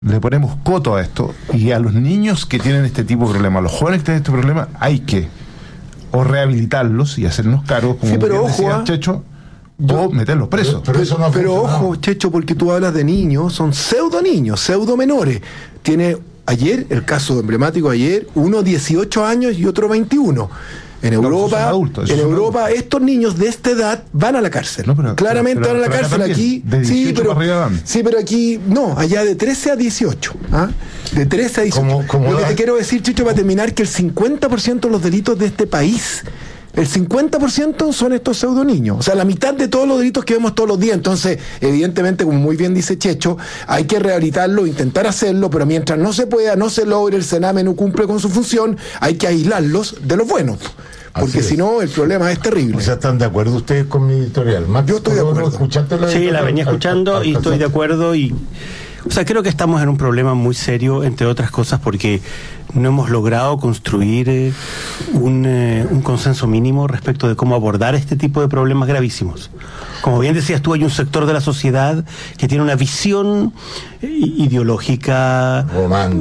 le ponemos coto a esto, y a los niños que tienen este tipo de problemas, a los jóvenes que tienen este problema, hay que o rehabilitarlos y hacernos cargos, como pero bien decía Checho, o meterlos presos. Pero ojo, Checho, porque tú hablas de niños, son pseudo niños, pseudo menores. Tiene ayer, el caso emblemático ayer, uno 18 años y otro 21. En Europa, estos niños de esta edad van a la cárcel. Claramente van a la cárcel aquí. Pero aquí, no, allá de 13 a 18. ¿Ah? De 13 a 18. Lo que te quiero decir, Chicho, para terminar, que el 50% de los delitos de este país, el 50% son estos pseudo niños. O sea, la mitad de todos los delitos que vemos todos los días. Entonces, evidentemente, como muy bien dice Checho, hay que rehabilitarlo, intentar hacerlo, pero mientras no se pueda, no se logre, el Sename no cumple con su función, hay que aislarlos de los buenos. Porque si no, el problema es terrible. O sea, ¿están de acuerdo ustedes con mi editorial? Max, yo estoy de acuerdo. Sí, la venía escuchando y estoy de acuerdo. O sea, creo que estamos en un problema muy serio, entre otras cosas, porque no hemos logrado construir un consenso mínimo respecto de cómo abordar este tipo de problemas gravísimos. Como bien decías tú, hay un sector de la sociedad que tiene una visión ideológica.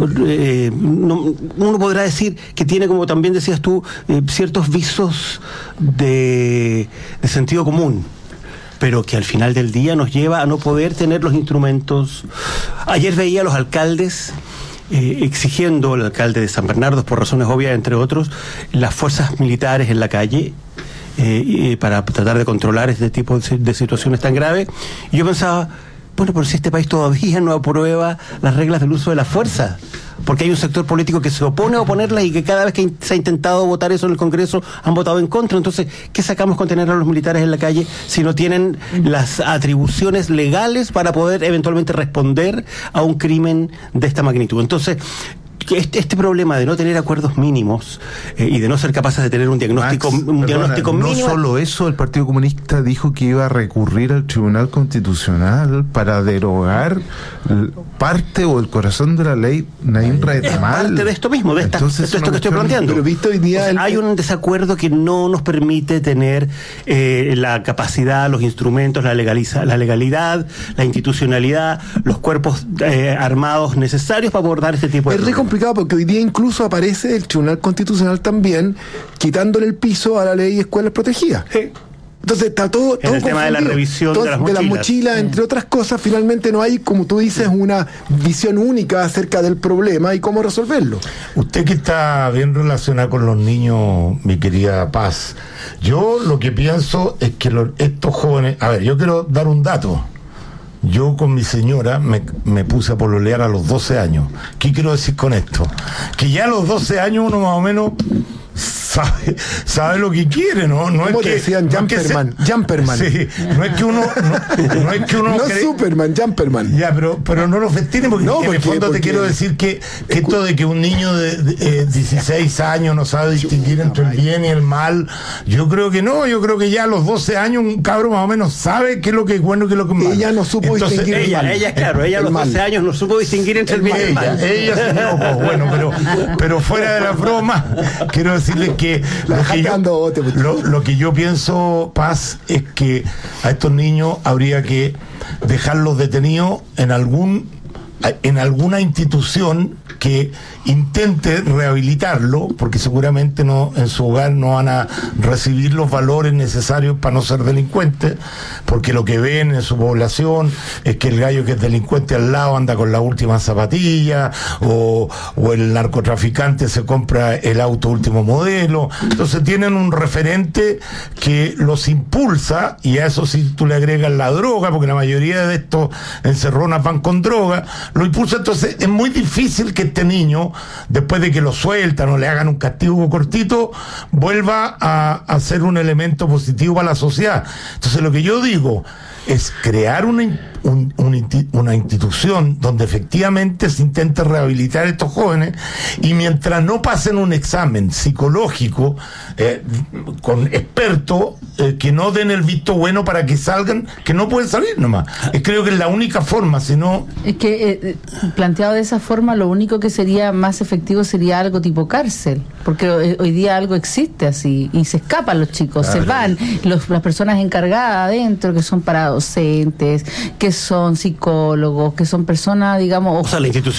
Uno podrá decir que tiene, como también decías tú, ciertos visos de sentido común, pero que al final del día nos lleva a no poder tener los instrumentos. Ayer veía a los alcaldes exigiendo, el alcalde de San Bernardo, por razones obvias, entre otros, las fuerzas militares en la calle, para tratar de controlar este tipo de situaciones tan graves. Y yo pensaba, bueno, pero si este país todavía no aprueba las reglas del uso de la fuerza, porque hay un sector político que se opone a oponerlas y que cada vez que se ha intentado votar eso en el Congreso han votado en contra. Entonces, ¿qué sacamos con tener a los militares en la calle si no tienen las atribuciones legales para poder eventualmente responder a un crimen de esta magnitud? Entonces, este problema de no tener acuerdos mínimos y de no ser capaces de tener un diagnóstico mínimo. No solo eso, el Partido Comunista dijo que iba a recurrir al Tribunal Constitucional para derogar parte o el corazón de la ley Naim Retemal. Parte de esto mismo, de esto que estoy planteando. Pero visto hoy día hay un desacuerdo que no nos permite tener la capacidad, los instrumentos, la legalidad, la institucionalidad, los cuerpos armados necesarios para abordar este tipo de problemas. Complicado porque hoy día incluso aparece el Tribunal Constitucional también quitándole el piso a la ley de escuelas protegidas. Sí. Entonces está todo en el tema de la revisión de las mochilas, entre otras cosas. Finalmente no hay, como tú dices, una visión única acerca del problema y cómo resolverlo. Usted que está bien relacionado con los niños, mi querida Paz, yo lo que pienso es que estos jóvenes, a ver, yo quiero dar un dato. Yo con mi señora me puse a pololear a los 12 años. ¿Qué quiero decir con esto? Que ya a los 12 años uno más o menos sabe lo que quiere, ¿no? No es que decían Jumperman. Sí, no es que uno no Superman, Jumperman. Ya, pero no lo festine porque en el fondo te quiero decir que esto de que un niño de 16 años no sabe distinguir entre el bien y el mal, yo creo que no, yo creo que ya a los 12 años un cabro más o menos sabe qué es lo que es bueno y qué es lo que es malo. Ella no supo distinguir el mal. Ella a los 12 años no supo distinguir entre el bien y el mal. Ella se equivocó, bueno, pero fuera de la broma, quiero decirles que lo que yo pienso, Paz, es que a estos niños habría que dejarlos detenidos en alguna institución que intente rehabilitarlo, porque seguramente en su hogar no van a recibir los valores necesarios para no ser delincuentes, porque lo que ven en su población es que el gallo que es delincuente al lado anda con la última zapatilla, o el narcotraficante se compra el auto último modelo. Entonces tienen un referente que los impulsa, y a eso si tú le agregas la droga, porque la mayoría de estos encerronas van con droga, lo impulsa. Entonces es muy difícil que este niño, después de que lo sueltan o le hagan un castigo cortito, vuelva a ser un elemento positivo para la sociedad. Entonces lo que yo digo es crear una institución donde efectivamente se intente rehabilitar a estos jóvenes, y mientras no pasen un examen psicológico con expertos que no den el visto bueno para que salgan, que no pueden salir nomás. Creo que es la única forma, si no... Es que planteado de esa forma, lo único que sería más efectivo sería algo tipo cárcel, porque hoy día algo existe así, y se escapan los chicos, claro. Se van, las personas encargadas adentro, que son para docentes, que que son psicólogos, que son personas, digamos... O sea, la institución